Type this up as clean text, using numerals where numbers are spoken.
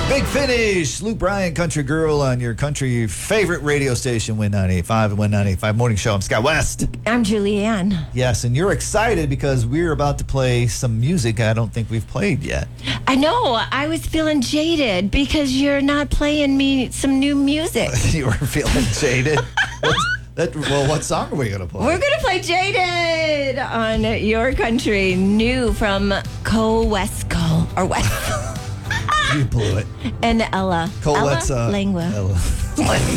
Big Finish, Luke Bryan, Country Girl on your country favorite radio station, Win 98.5 and Win 98.5 Morning Show. I'm Scott West. I'm Julianne. Yes, and you're excited because we're about to play some music I don't think we've played yet. I know. I was feeling jaded because you're not playing me some new music. You were feeling jaded? What song are we going to play? We're going to play Jaded on your country, new from Coesco, or West. You blew it. And Ella. Colette's, Ella Langua. Ella.